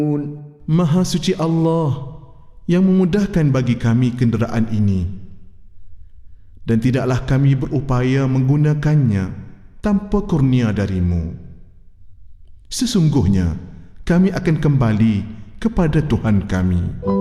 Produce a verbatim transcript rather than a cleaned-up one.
Maha suci Allah yang memudahkan bagi kami kenderaan ini, dan tidaklah kami berupaya menggunakannya tanpa kurnia darimu. Sesungguhnya kami akan kembali kepada Tuhan kami.